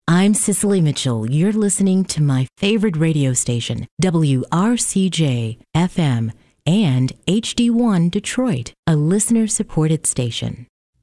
I'm Cicely Mitchell. You're listening to my favorite radio station, WRCJ FM and HD1 Detroit, a listener-supported station.